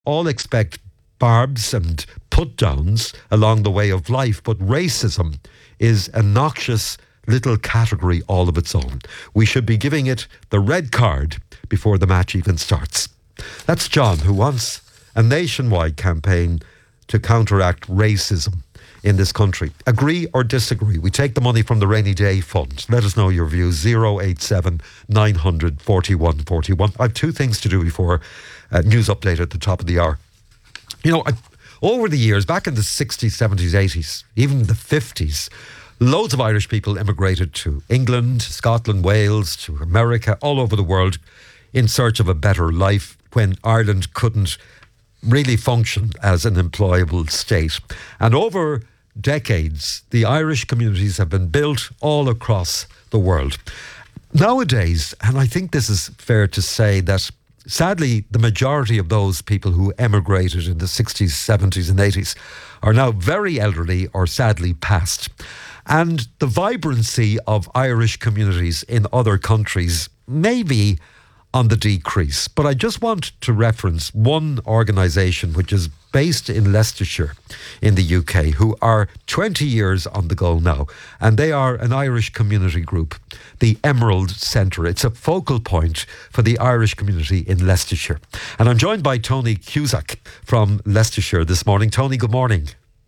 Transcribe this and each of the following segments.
all expect barbs and put-downs along the way of life, but racism is a noxious little category all of its own. We should be giving it the red card before the match even starts. That's John, who wants a nationwide campaign to counteract racism in this country. Agree or disagree? We take the money from the Rainy Day Fund. Let us know your views. 087 900 41 41. I have two things to do before news update at the top of the hour. You know, over the years, back in the 60s, 70s, 80s, even the 50s, loads of Irish people immigrated to England, Scotland, Wales, to America, all over the world in search of a better life when Ireland couldn't really function as an employable state. And over decades, the Irish communities have been built all across the world. Nowadays, and I think this is fair to say, that sadly the majority of those people who emigrated in the 60s, 70s and 80s are now very elderly or sadly passed. And the vibrancy of Irish communities in other countries may be on the decrease. But I just want to reference one organisation which is based in Leicestershire in the UK, who are 20 years on the go now. And they are an Irish community group, the Emerald Centre. It's a focal point for the Irish community in Leicestershire. And I'm joined by Tony Cusack from Leicestershire this morning. Tony, good morning.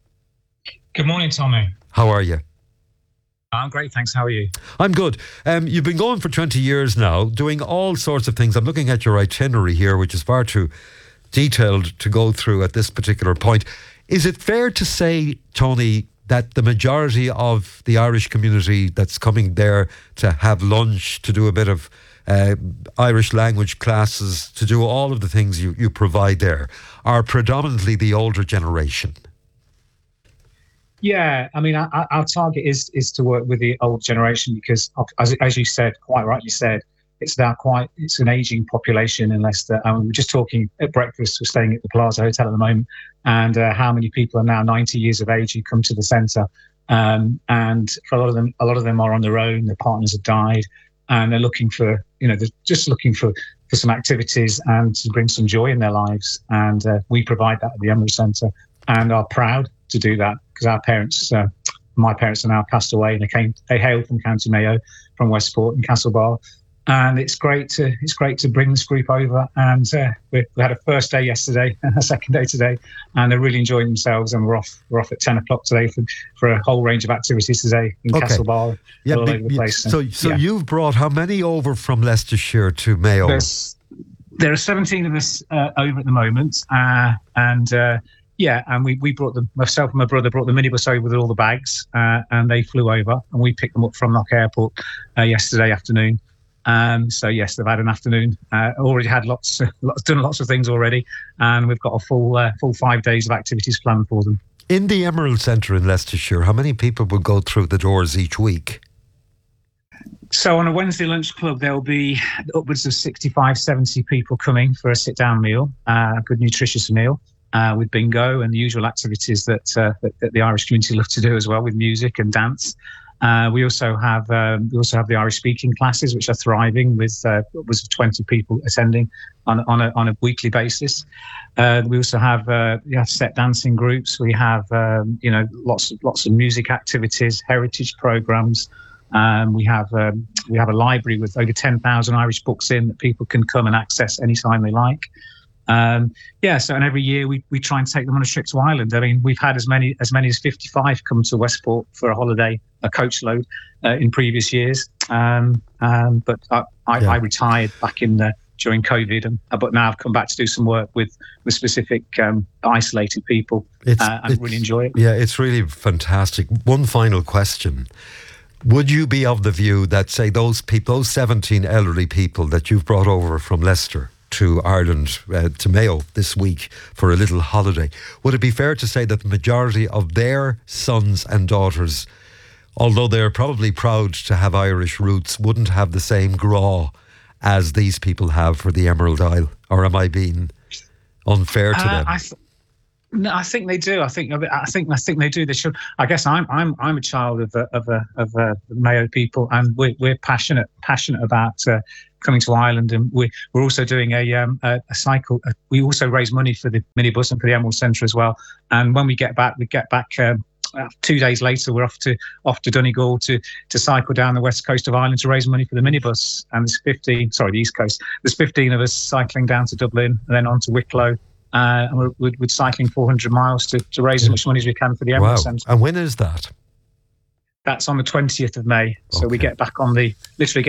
Good morning, Tommy. How are you? I'm great, thanks. How are you? I'm good. You've been going for 20 years now, doing all sorts of things. I'm looking at your itinerary here, which is far too detailed to go through at this particular point. Is it fair to say, Tony, that the majority of the Irish community that's coming there to have lunch, to do a bit of Irish language classes, to do all of the things you provide there, are predominantly the older generation? Yeah, I mean, our target is to work with the old generation because, as you said, quite rightly said, it's an ageing population in Leicester. And we were just talking at breakfast. We're staying at the Plaza Hotel at the moment, and how many people are now 90 years of age who come to the centre. And for a lot of them are on their own. Their partners have died, and they're looking for, they're just looking for some activities and to bring some joy in their lives. And we provide that at the Emerald Centre, and are proud to do that because our parents, my parents, are now passed away, and they hailed from County Mayo, from Westport and Castlebar. And it's great to bring this group over. And we had a first day yesterday and a second day today, and they're really enjoying themselves. And we're off at 10 o'clock today for a whole range of activities today in Castlebar, all over the place. So you've brought how many over from Leicestershire to Mayo? There are 17 of us over at the moment, and we brought them. Myself and my brother brought the minibus over with all the bags, and they flew over, and we picked them up from Knock Airport yesterday afternoon. So yes, they've had an afternoon. Already had done lots of things already, and we've got a full 5 days of activities planned for them. In the Emerald Centre in Leicestershire, how many people will go through the doors each week? So on a Wednesday lunch club, there'll be upwards of 65, 70 people coming for a sit-down meal, a good nutritious meal. With bingo and the usual activities that the Irish community love to do as well, with music and dance. We also have the Irish speaking classes, which are thriving, with upwards of 20 people attending on a weekly basis. We also have set dancing groups. We have lots of music activities, heritage programs. We have a library with over 10,000 Irish books in that people can come and access anytime they like. And every year we try and take them on a trip to Ireland. I mean, we've had as many as 55 come to Westport for a holiday, a coach load, in previous years. But I retired back during COVID, but now I've come back to do some work with specific isolated people, and really enjoy it. Yeah, it's really fantastic. One final question. Would you be of the view that, say, those 17 elderly people that you've brought over from Leicester to Ireland, to Mayo this week for a little holiday, would it be fair to say that the majority of their sons and daughters, although they're probably proud to have Irish roots, wouldn't have the same graw as these people have for the Emerald Isle? Or am I being unfair to them? No, I think they do. I think they do. They should. I guess I'm a child of the Mayo people, and we're passionate about coming to Ireland, and we're also doing a cycle. We also raise money for the minibus and for the Emerald Centre as well. And when we get back. 2 days later, we're off to Donegal to cycle down the west coast of Ireland to raise money for the minibus. And there's the east coast. There's 15 of us cycling down to Dublin and then on to Wicklow. And we're cycling 400 miles to raise as much money as we can for the Emerald Centre. And when is that? That's on the 20th of May. So we get back on the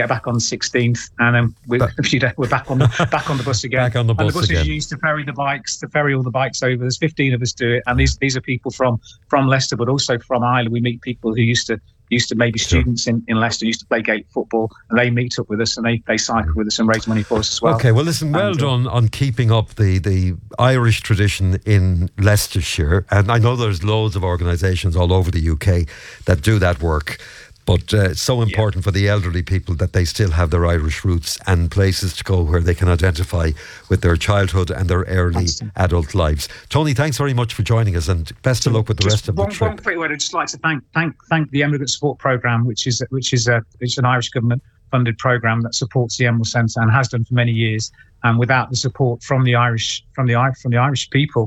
16th, and then we're back on the bus again. Back on the bus again. And the bus is used to ferry all the bikes over. There's 15 of us do it, and these are people from Leicester, but also from Ireland. We meet people who used to maybe students in Leicester used to play Gaelic football, and they meet up with us and they cycle with us and raise money for us as well. Okay, well listen, well done on keeping up the Irish tradition in Leicestershire, and I know there's loads of organisations all over the UK that do that work. But it's so important for the elderly people that they still have their Irish roots and places to go where they can identify with their childhood and their early adult lives. Tony, thanks very much for joining us, and best of luck with the rest of the trip. One quick word. I'd just like to thank the Emigrant Support Programme, which is an Irish government funded programme that supports the Emerald Centre and has done for many years. And without the support from the Irish people,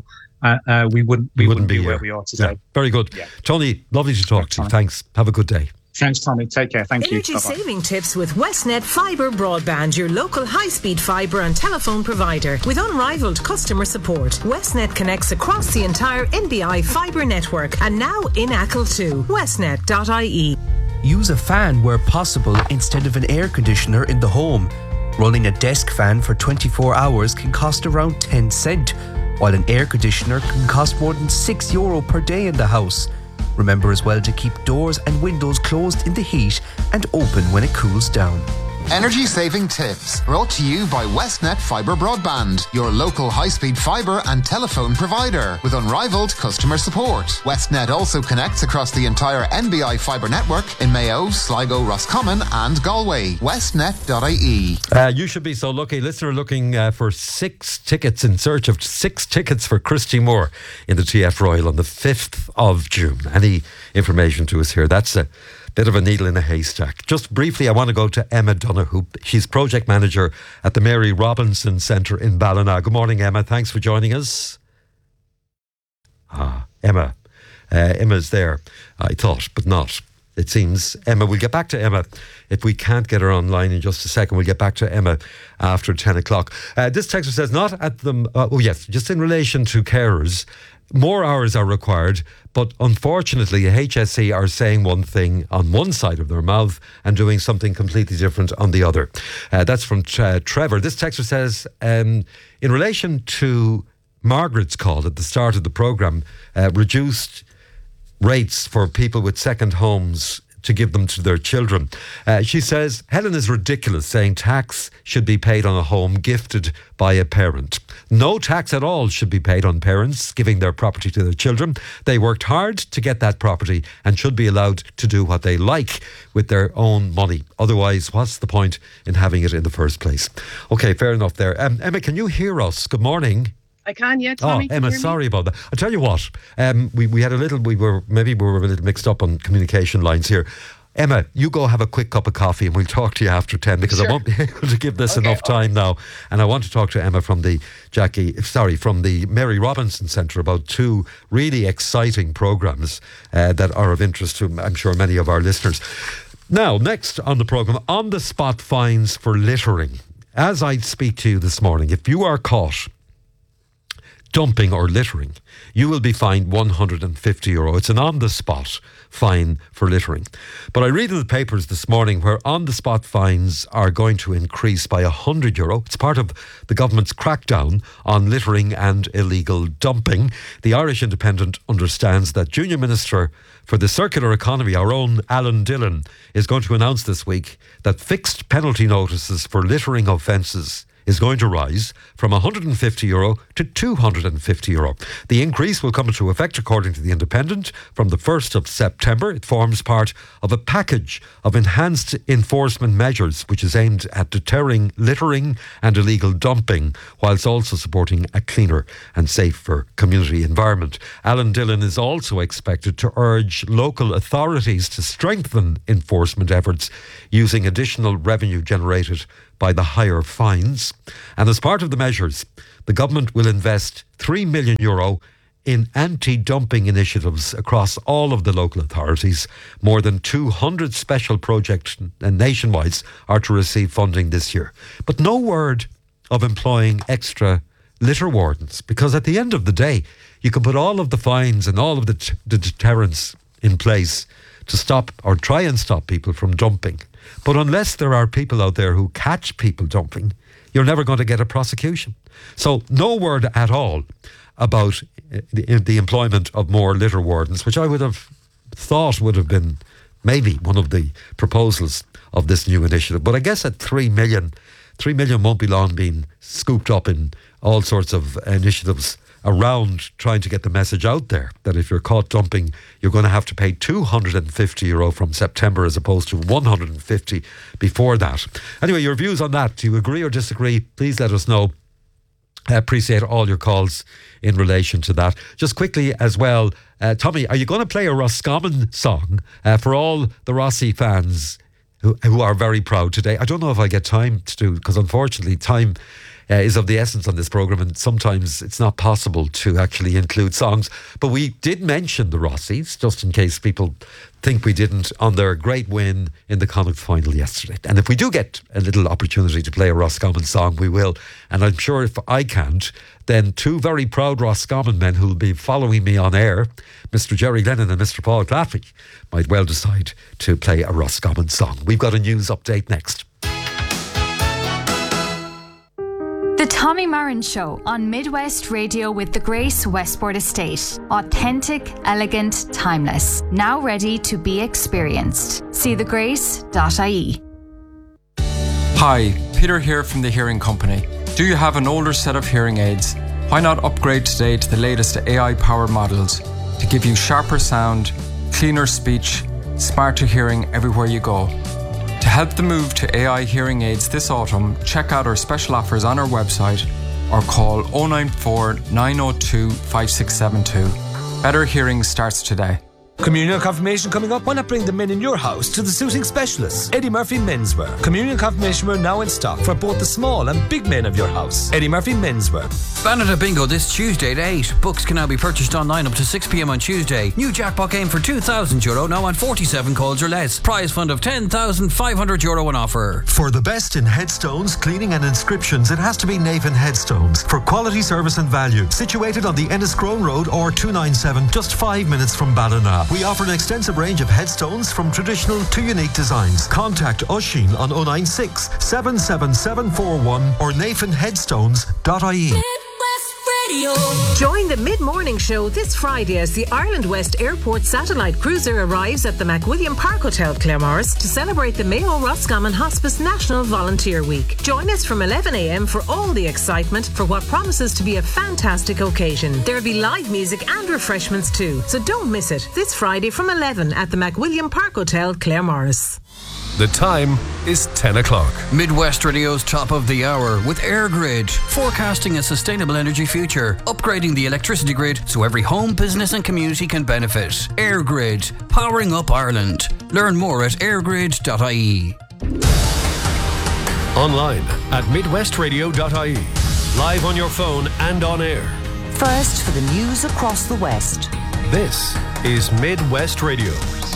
we wouldn't be where we are today. Yeah, very good. Yeah. Tony, lovely to talk to you. Thanks. Have a good day. Thanks, Tommy. Take care. Thank you. Energy saving tips with Westnet Fibre Broadband, your local high-speed fibre and telephone provider. With unrivaled customer support, Westnet connects across the entire NBI fibre network, and now in Achill too. Westnet.ie. Use a fan where possible instead of an air conditioner in the home. Running a desk fan for 24 hours can cost around 10 cents, while an air conditioner can cost more than €6 per day in the house. Remember as well to keep doors and windows closed in the heat and open when it cools down. Energy saving tips brought to you by Westnet Fibre Broadband, your local high-speed fibre and telephone provider with unrivaled customer support. Westnet also connects across the entire NBI fibre network in Mayo, Sligo, Roscommon and Galway. Westnet.ie. You should be so lucky. Listener looking for 6 tickets, in search of 6 tickets for Christy Moore in the TF Royal on the 5th of June. Any information to us here? That's a bit of a needle in a haystack. Just briefly, I want to go to Emma Donoghue. She's project manager at the Mary Robinson Centre in Ballina. Good morning, Emma. Thanks for joining us. Emma. Emma's there, I thought, but not. It seems. Emma, we'll get back to Emma. If we can't get her online in just a second, we'll get back to Emma after 10 o'clock. This texter says, not at the... just in relation to carers, more hours are required, but unfortunately HSE are saying one thing on one side of their mouth and doing something completely different on the other. That's from Trevor. This texter says, in relation to Margaret's call at the start of the programme, reduced rates for people with second homes to give them to their children. She says, Helen is ridiculous saying tax should be paid on a home gifted by a parent. No tax at all should be paid on parents giving their property to their children. They worked hard to get that property and should be allowed to do what they like with their own money. Otherwise, what's the point in having it in the first place? Okay, fair enough there. Emma, can you hear us? Good morning. I can, yeah, Tommy. Oh, Emma, sorry about that. I'll tell you what, we had a little, we were a little mixed up on communication lines here. Emma, you go have a quick cup of coffee and we'll talk to you after 10 because I won't be able to give this enough time now. And I want to talk to Emma from the Mary Robinson Centre about 2 really exciting programmes that are of interest to, I'm sure, many of our listeners. Now, next on the programme, on-the-spot fines for littering. As I speak to you this morning, if you are caught dumping or littering, you will be fined €150. It's an on-the-spot fine for littering. But I read in the papers this morning where on-the-spot fines are going to increase by €100. It's part of the government's crackdown on littering and illegal dumping. The Irish Independent understands that Junior Minister for the Circular Economy, our own Alan Dillon, is going to announce this week that fixed penalty notices for littering offences is going to rise from €150 to €250. The increase will come into effect, according to The Independent, from the 1st of September. It forms part of a package of enhanced enforcement measures which is aimed at deterring littering and illegal dumping, whilst also supporting a cleaner and safer community environment. Alan Dillon is also expected to urge local authorities to strengthen enforcement efforts using additional revenue generated by the higher fines. And as part of the measures, the government will invest €3 million in anti-dumping initiatives across all of the local authorities. More than 200 special projects nationwide are to receive funding this year. But no word of employing extra litter wardens, because at the end of the day, you can put all of the fines and all of the deterrents in place to stop or try and stop people from dumping. But unless there are people out there who catch people dumping, you're never going to get a prosecution. So no word at all about the employment of more litter wardens, which I would have thought would have been maybe one of the proposals of this new initiative. But I guess at 3 million won't be long being scooped up in all sorts of initiatives around trying to get the message out there that if you're caught dumping, you're going to have to pay €250 from September as opposed to €150 before that. Anyway, your views on that, do you agree or disagree? Please let us know. I appreciate all your calls in relation to that. Just quickly as well, Tommy, are you going to play a Roscommon song for all the Rossi fans who are very proud today? I don't know if I get time to do, because unfortunately time is of the essence on this programme, and sometimes it's not possible to actually include songs. But we did mention the Rossis, just in case people think we didn't, on their great win in the Connacht final yesterday. And if we do get a little opportunity to play a Roscommon song, we will. And I'm sure if I can't, then two very proud Roscommon men who will be following me on air, Mr. Jerry Lennon and Mr. Paul Claffey, might well decide to play a Roscommon song. We've got a news update next. The Tommy Marin Show on Midwest Radio with the Grace Westport Estate. Authentic, elegant, timeless. Now ready to be experienced. See thegrace.ie. Hi, Peter here from the Hearing Company. Do you have an older set of hearing aids? Why not upgrade today to the latest AI-powered models to give you sharper sound, cleaner speech, smarter hearing everywhere you go? To help the move to AI hearing aids this autumn, check out our special offers on our website or call 094 902 5672. Better hearing starts today. Communion confirmation coming up? Why not bring the men in your house to the suiting specialists? Eddie Murphy Menswear. Communion confirmation wear now in stock for both the small and big men of your house. Eddie Murphy Menswear. Banata Bingo this Tuesday at 8. Books can now be purchased online up to 6 p.m. on Tuesday. New jackpot game for €2,000 now on 47 calls or less. Prize fund of €10,500 on offer. For the best in headstones, cleaning and inscriptions, it has to be Navan Headstones. For quality service and value. Situated on the Enniscrone Road or 297, just 5 minutes from Ballina. We offer an extensive range of headstones from traditional to unique designs. Contact Oisin on 096 77741 or nathanheadstones.ie. Join the mid-morning show this Friday as the Ireland West Airport satellite cruiser arrives at the McWilliam Park Hotel, Claremorris, to celebrate the Mayo Roscommon Hospice National Volunteer Week. Join us from 11 a.m. for all the excitement for what promises to be a fantastic occasion. There'll be live music and refreshments too, so don't miss it. This Friday from 11 at the McWilliam Park Hotel, Claremorris. The time is 10 o'clock. Midwest Radio's top of the hour with EirGrid, forecasting a sustainable energy future, upgrading the electricity grid so every home, business and community can benefit. EirGrid, powering up Ireland. Learn more at airgrid.ie. Online at midwestradio.ie. Live on your phone and on air. First for the news across the West. This is Midwest Radio.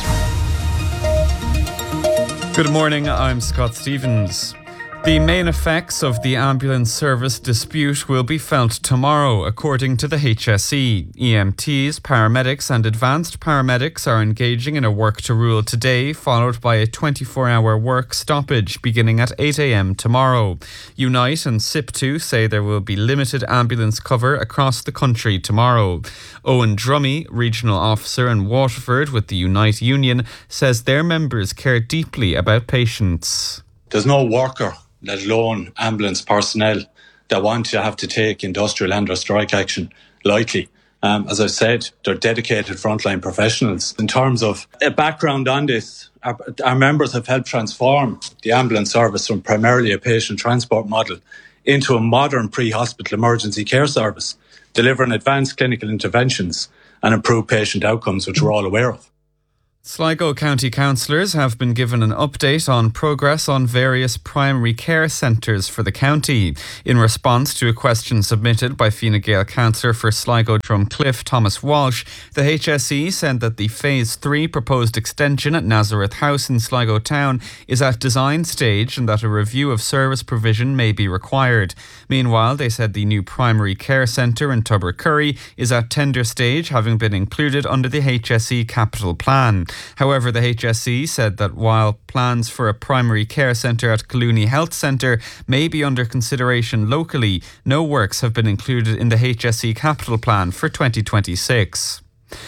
Good morning, I'm Scott Stevens. The main effects of the ambulance service dispute will be felt tomorrow, according to the HSE. EMTs, paramedics and advanced paramedics are engaging in a work to rule today, followed by a 24-hour work stoppage beginning at 8 a.m. tomorrow. Unite and SIP2 say there will be limited ambulance cover across the country tomorrow. Owen Drummy, regional officer in Waterford with the Unite Union, says their members care deeply about patients. There's no worker let alone ambulance personnel that want to have to take industrial and or strike action lightly. As I said, they're dedicated frontline professionals. In terms of a background on this, our members have helped transform the ambulance service from primarily a patient transport model into a modern pre-hospital emergency care service, delivering advanced clinical interventions and improved patient outcomes, which we're all aware of. Sligo County councillors have been given an update on progress on various primary care centres for the county. In response to a question submitted by Fine Gael councillor for Sligo Drumcliff, Thomas Walsh, the HSE said that the Phase 3 proposed extension at Nazareth House in Sligo Town is at design stage and that a review of service provision may be required. Meanwhile, they said the new primary care centre in Tubbercurry is at tender stage, having been included under the HSE capital plan. However, the HSE said that while plans for a primary care centre at Clooney Health Centre may be under consideration locally, no works have been included in the HSE capital plan for 2026.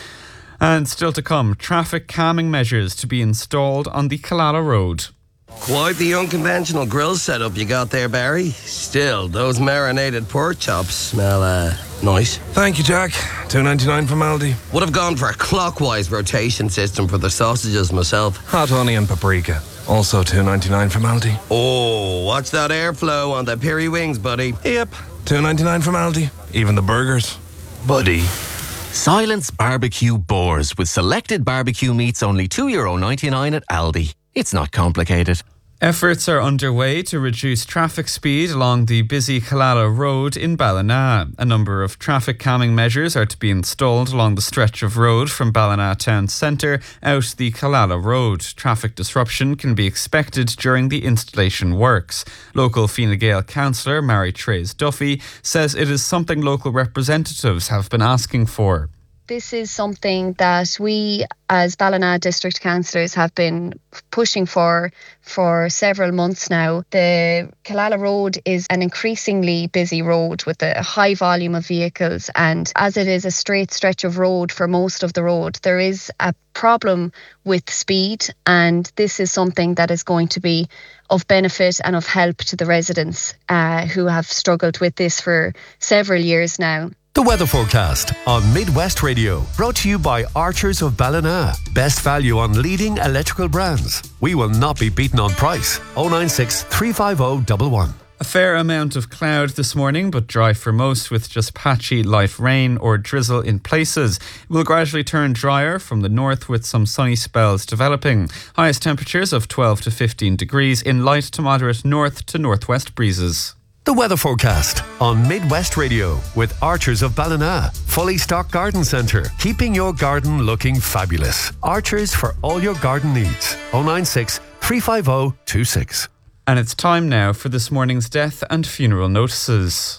And still to come, traffic calming measures to be installed on the Killala Road. Quite the unconventional grill setup you got there, Barry. Still, those marinated pork chops smell nice. Thank you, Jack. $2.99 from Aldi. Would have gone for a clockwise rotation system for the sausages myself. Hot honey and paprika. Also $2.99 from Aldi. Oh, watch that airflow on the piri wings, buddy. Yep, $2.99 from Aldi. Even the burgers. Buddy. Silence Barbecue Boars with selected barbecue meats only €2.99 at Aldi. It's not complicated. Efforts are underway to reduce traffic speed along the busy Killala Road in Ballina. A number of traffic calming measures are to be installed along the stretch of road from Ballina town centre out the Killala Road. Traffic disruption can be expected during the installation works. Local Fine Gael councillor Mary-Therese Duffy says it is something local representatives have been asking for. This is something that we as Ballina District Councillors have been pushing for several months now. The Killala Road is an increasingly busy road with a high volume of vehicles, and as it is a straight stretch of road for most of the road, there is a problem with speed, and this is something that is going to be of benefit and of help to the residents who have struggled with this for several years now. The weather forecast on Midwest Radio, brought to you by Archers of Ballina. Best value on leading electrical brands. We will not be beaten on price. 096 350 111. A fair amount of cloud this morning, but dry for most, with just patchy light rain or drizzle in places. It will gradually turn drier from the north with some sunny spells developing. Highest temperatures of 12 to 15 degrees in light to moderate north to northwest breezes. The weather forecast on Midwest Radio with Archers of Ballina. Fully stocked garden centre, keeping your garden looking fabulous. Archers for all your garden needs. 096 350 26. And it's time now for this morning's death and funeral notices.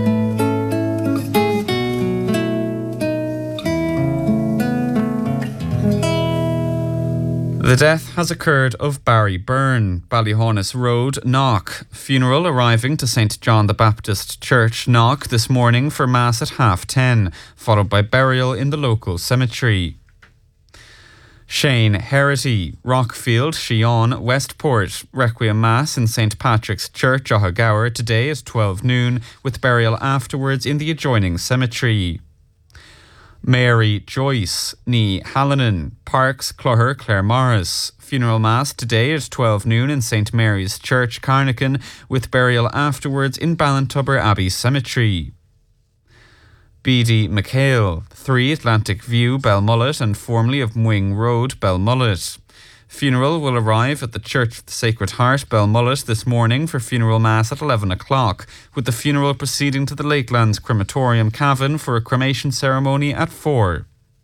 The death has occurred of Barry Byrne, Ballyhonus Road, Knock. Funeral arriving to St John the Baptist Church, Knock, this morning for Mass at 10:30, followed by burial in the local cemetery. Shane Herity, Rockfield, Shion, Westport. Requiem Mass in St Patrick's Church, Ohagower, today at 12 noon, with burial afterwards in the adjoining cemetery. Mary Joyce, Ní Hallinan, Parks, Clogher, Claremorris. Funeral Mass today at 12 noon in St Mary's Church, Carnacan, with burial afterwards in Ballintubber Abbey Cemetery. B.D. McHale, 3 Atlantic View, Belmullet, and formerly of Mwing Road, Belmullet. Funeral will arrive at the Church of the Sacred Heart, Belmullet, this morning for funeral mass at 11 o'clock, with the funeral proceeding to the Lakelands Crematorium, Cavan, for a cremation ceremony at 4.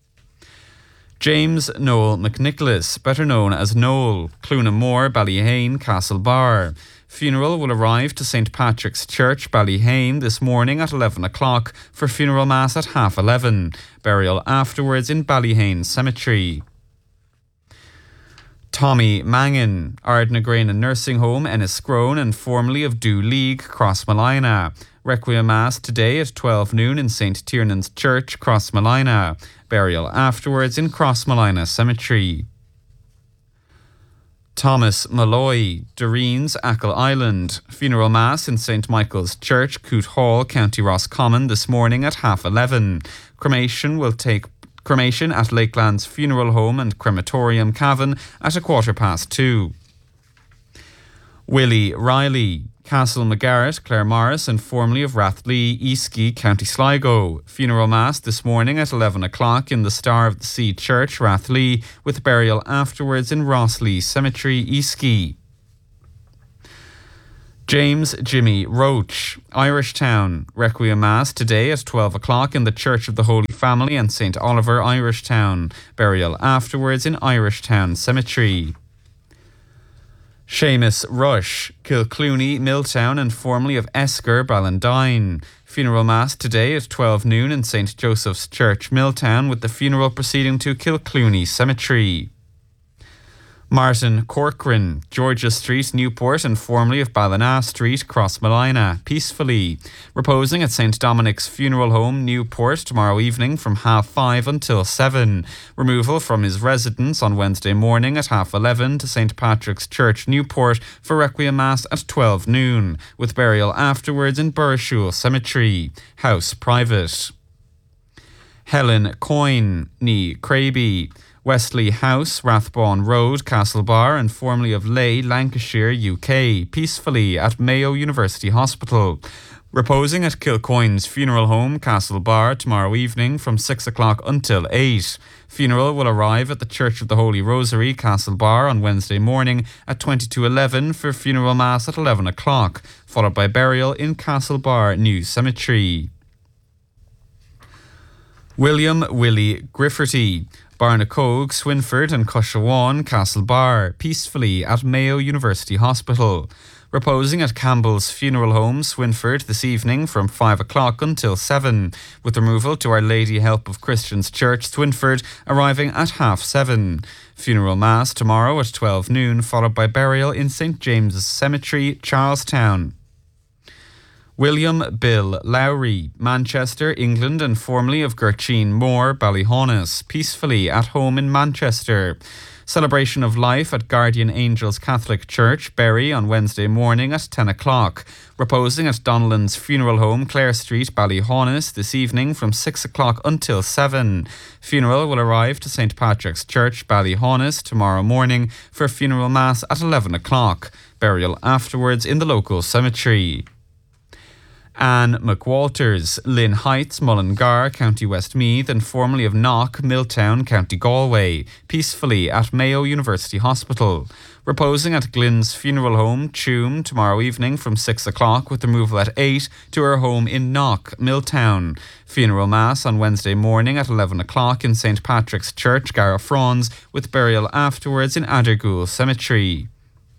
James Noel McNicholas, better known as Noel, Clunamore, Ballyhane, Castlebar. Funeral will arrive to St Patrick's Church, Ballyhane, this morning at 11 o'clock for funeral mass at 11:30. Burial afterwards in Ballyhane Cemetery. Tommy Mangan, Ardnagrana Nursing Home, Enniscrone, and formerly of Dew League, Crossmalina. Requiem Mass today at 12 noon in St Tiernan's Church, Crossmalina. Burial afterwards in Crossmalina Cemetery. Thomas Malloy, Doreen's, Achill Island. Funeral Mass in St Michael's Church, Coote Hall, County Roscommon this morning at 11:30. Cremation at Lakeland's Funeral Home and Crematorium, Cavan at 2:15. Willie Riley, Castle McGarrett, Clare Morris, and formerly of Rathlee, Eastkey, County Sligo. Funeral Mass this morning at 11 o'clock in the Star of the Sea Church, Rathlee, with burial afterwards in Rosslea Cemetery, Eastkey. James Jimmy Roach, Irish Town. Requiem Mass today at 12 o'clock in the Church of the Holy Family and St Oliver, Irish Town. Burial afterwards in Irish Town Cemetery. Seamus Rush, Kilclooney, Milltown, and formerly of Esker, Ballandine. Funeral Mass today at 12 noon in St Joseph's Church, Milltown, with the funeral proceeding to Kilclooney Cemetery. Martin Corcoran, Georgia Street, Newport, and formerly of Ballina Street, Crossmolina, peacefully. Reposing at St Dominic's Funeral Home, Newport, tomorrow evening from 5:30 until 7. Removal from his residence on Wednesday morning at 11:30 to St Patrick's Church, Newport, for Requiem Mass at 12 noon, with burial afterwards in Burrishoole Cemetery. House private. Helen Coyne, ní Craby, Wesley House, Rathbone Road, Castlebar, and formerly of Leigh, Lancashire, UK, peacefully at Mayo University Hospital. Reposing at Kilcoyne's Funeral Home, Castlebar, tomorrow evening from 6 o'clock until 8. Funeral will arrive at the Church of the Holy Rosary, Castlebar, on Wednesday morning at 22:11 for funeral mass at 11 o'clock, followed by burial in Castlebar New Cemetery. William Willie Grifferty, Barnacoag, Swinford and Cushawan, Castlebar, peacefully at Mayo University Hospital. Reposing at Campbell's Funeral Home, Swinford, this evening from 5 o'clock until 7, with removal to Our Lady Help of Christians Church, Swinford, arriving at 7:30. Funeral Mass tomorrow at 12 noon, followed by burial in St James's Cemetery, Charlestown. William Bill Lowry, Manchester, England, and formerly of Gurcheen Moor, Ballyhaunis, peacefully at home in Manchester. Celebration of life at Guardian Angels Catholic Church, Bury, on Wednesday morning at 10 o'clock. Reposing at Donnellan's Funeral Home, Clare Street, Ballyhaunis, this evening from 6 o'clock until 7. Funeral will arrive to St Patrick's Church, Ballyhaunis, tomorrow morning for funeral mass at 11 o'clock. Burial afterwards in the local cemetery. Anne McWalters, Lynn Heights, Mullingar, County Westmeath, and formerly of Knock, Milltown, County Galway, peacefully at Mayo University Hospital. Reposing at Glyn's Funeral Home, Tuam, tomorrow evening from 6 o'clock, with removal at 8 to her home in Knock, Milltown. Funeral Mass on Wednesday morning at 11 o'clock in St Patrick's Church, Garafrons, with burial afterwards in Addergoole Cemetery.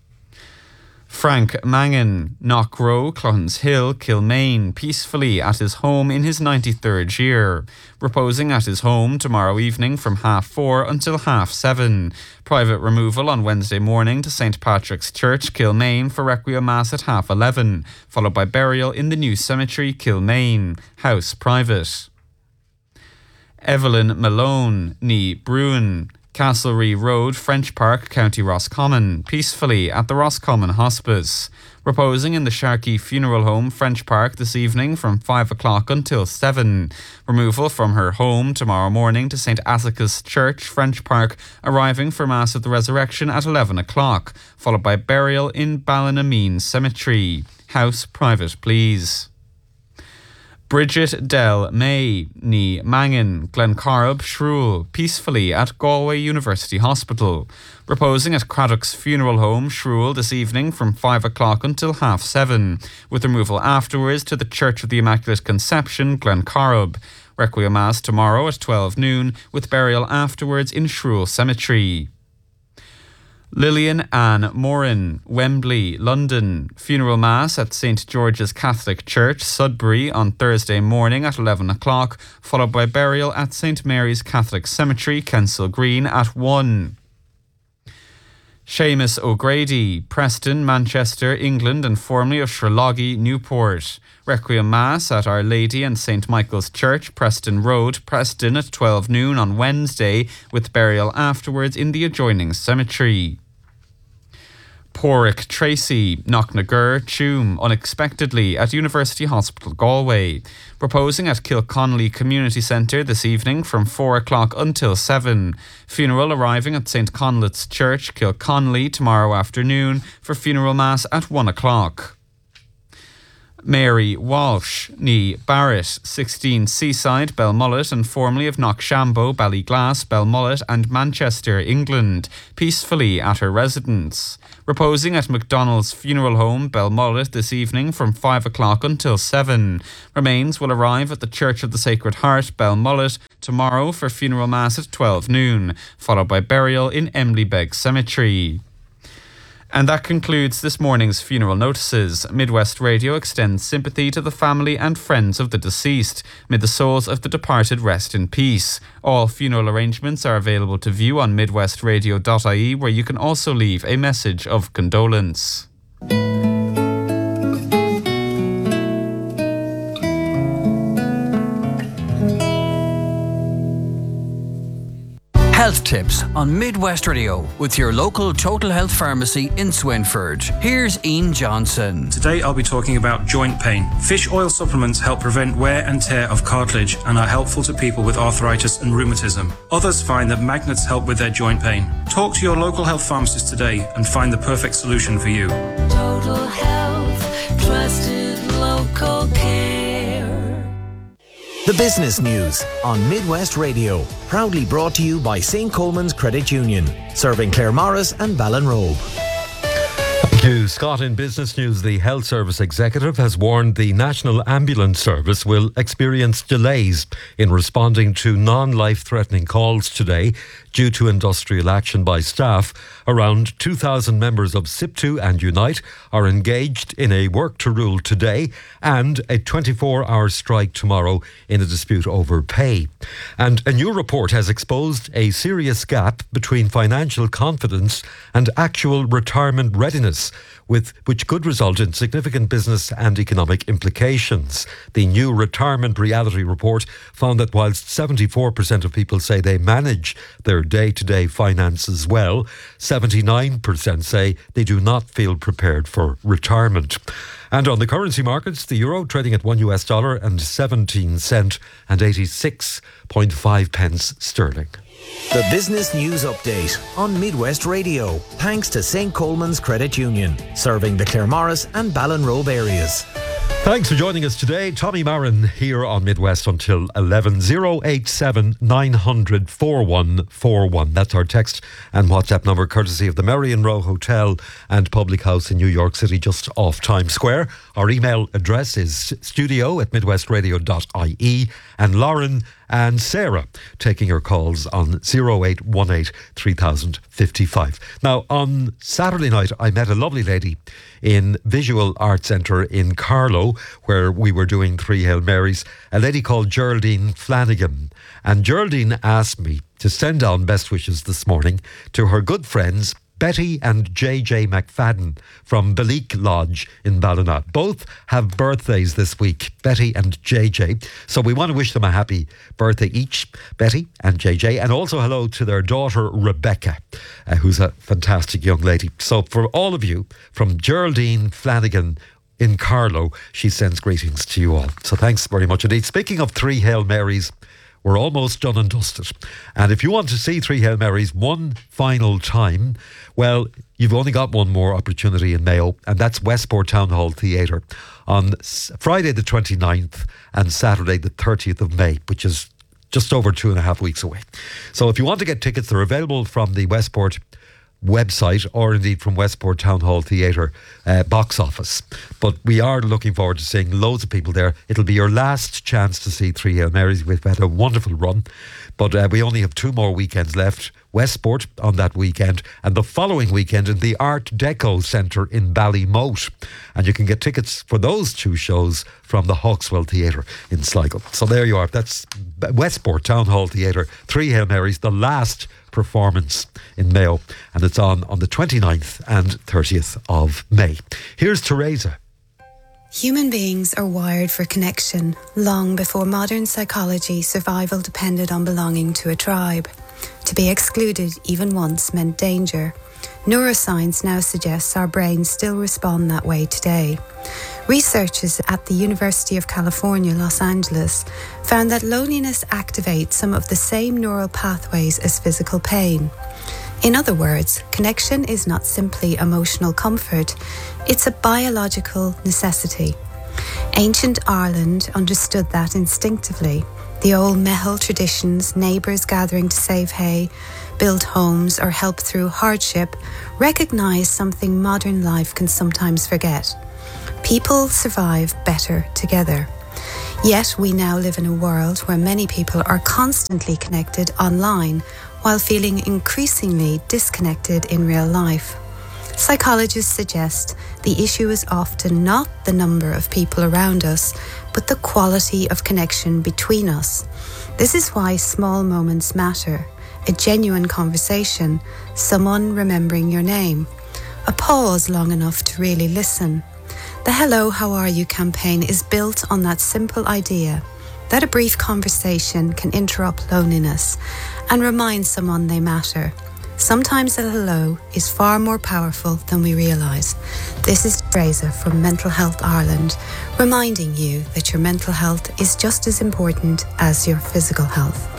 Frank Mangan, Knockrow, Cloughan's Hill, Kilmaine, peacefully at his home in his 93rd year. Reposing at his home tomorrow evening from 4:30 until 7:30. Private removal on Wednesday morning to St Patrick's Church, Kilmaine, for Requiem Mass at 11:30, followed by burial in the new cemetery, Kilmaine. House private. Evelyn Malone, ní Bruin, Castlereagh Road, French Park, County Roscommon, peacefully at the Roscommon Hospice. Reposing in the Sharkey Funeral Home, French Park, this evening from 5 o'clock until 7. Removal from her home tomorrow morning to St Asicus Church, French Park, arriving for Mass of the Resurrection at 11 o'clock, followed by burial in Ballinameen Cemetery. House private, please. Bridget Del May, ní Mangan, Glencorrib, Shrule, peacefully at Galway University Hospital. Reposing at Craddock's Funeral Home, Shrule, this evening from 5 o'clock until 7:30, with removal afterwards to the Church of the Immaculate Conception, Glencorrib. Requiem Mass tomorrow at 12 noon, with burial afterwards in Shrule Cemetery. Lillian Ann Moran, Wembley, London. Funeral Mass at St George's Catholic Church, Sudbury, on Thursday morning at 11 o'clock, followed by burial at St Mary's Catholic Cemetery, Kensal Green, at 1. Seamus O'Grady, Preston, Manchester, England, and formerly of Sherloggy, Newport. Requiem Mass at Our Lady and St Michael's Church, Preston Road, Preston, at 12 noon on Wednesday, with burial afterwards in the adjoining cemetery. Porrick Tracy, Knocknagur Tuam unexpectedly at University Hospital Galway. Reposing at Kilconnelly Community Centre this evening from 4 o'clock until 7. Funeral arriving at St Conleth's Church, Kilconnelly tomorrow afternoon for funeral mass at 1 o'clock. Mary Walsh, ní Barrett, 16 Seaside, Belmullet, and formerly of Knockshambo, Ballyglass, Belmullet and Manchester, England, peacefully at her residence. Reposing at McDonald's Funeral Home, Belmullet, this evening from 5 o'clock until 7. Remains will arrive at the Church of the Sacred Heart, Belmullet, tomorrow for funeral mass at 12 noon, followed by burial in Emlybeg Cemetery. And that concludes this morning's funeral notices. Midwest Radio extends sympathy to the family and friends of the deceased. May the souls of the departed rest in peace. All funeral arrangements are available to view on midwestradio.ie, where you can also leave a message of condolence. Health tips on Midwest Radio with your local Total Health Pharmacy in Swinford. Here's Ian Johnson. Today I'll be talking about joint pain. Fish oil supplements help prevent wear and tear of cartilage and are helpful to people with arthritis and rheumatism. Others find that magnets help with their joint pain. Talk to your local health pharmacist today and find the perfect solution for you. Total Health, trusted local care. The business news on Midwest Radio, proudly brought to you by St. Coleman's Credit Union, serving Claremorris and Ballinrobe. Thank you, Scott. In business news, the Health Service Executive has warned the National Ambulance Service will experience delays in responding to non-life-threatening calls today due to industrial action by staff. Around 2,000 members of SIPTU and Unite are engaged in a work to rule today and a 24-hour strike tomorrow in a dispute over pay. And a new report has exposed a serious gap between financial confidence and actual retirement readiness, which could result in significant business and economic implications. The new Retirement Reality Report found that whilst 74% of people say they manage their day-to-day finances well, 79% say they do not feel prepared for retirement. And on the currency markets, the euro trading at $1 and 17 cent and 86.5 pence sterling. The business news update on Midwest Radio, thanks to St. Coleman's Credit Union, serving the Claremorris and Ballinrobe areas. Thanks for joining us today. Tommy Marin here on Midwest until 11. 087 900 4141. That's our text and WhatsApp number, courtesy of the Merrion Row Hotel and Public House in New York City, just off Times Square. Our email address is studio@midwestradio.ie. And Lauren and Sarah taking your calls on 0818 3055. Now, on Saturday night, I met a lovely lady in Visual Arts Centre in Carlow, where we were doing 3 Hail Marys, a lady called Geraldine Flanagan. And Geraldine asked me to send down best wishes this morning to her good friends Betty and JJ McFadden from Beleek Lodge in Ballina. Both have birthdays this week, Betty and JJ. So we want to wish them a happy birthday each, Betty and JJ. And also hello to their daughter, Rebecca, who's a fantastic young lady. So for all of you, from Geraldine Flanagan in Carlow, she sends greetings to you all. So thanks very much indeed. Speaking of 3 Hail Marys, we're almost done and dusted. And if you want to see 3 Hail Marys one final time, well, you've only got one more opportunity in Mayo, and that's Westport Town Hall Theatre on Friday the 29th and Saturday the 30th of May, which is just over 2.5 weeks away. So if you want to get tickets, they're available from the Westport website or indeed from Westport Town Hall Theatre box office. But we are looking forward to seeing loads of people there. It'll be your last chance to see 3 Hail Marys. We've had a wonderful run, but we only have 2 more weekends left. Westport on that weekend, and the following weekend in the Art Deco Centre in Ballymote. And you can get tickets for those 2 shows from the Hawkswell Theatre in Sligo. So there you are. That's Westport Town Hall Theatre, 3 Hail Marys, the last performance in Mayo, and it's on the 29th and 30th of May. Here's Teresa. Human beings are wired for connection. Long before modern psychology, survival depended on belonging to a tribe. To be excluded even once meant danger. Neuroscience now suggests our brains still respond that way today. Researchers at the University of California, Los Angeles, found that loneliness activates some of the same neural pathways as physical pain. In other words, connection is not simply emotional comfort, it's a biological necessity. Ancient Ireland understood that instinctively. The old Mehel traditions, neighbours gathering to save hay, build homes or help through hardship, recognise something modern life can sometimes forget. People survive better together. Yet we now live in a world where many people are constantly connected online while feeling increasingly disconnected in real life. Psychologists suggest the issue is often not the number of people around us, but the quality of connection between us. This is why small moments matter. A genuine conversation, someone remembering your name, a pause long enough to really listen. The Hello, How Are You campaign is built on that simple idea that a brief conversation can interrupt loneliness and remind someone they matter. Sometimes a hello is far more powerful than we realise. This is Teresa from Mental Health Ireland, reminding you that your mental health is just as important as your physical health.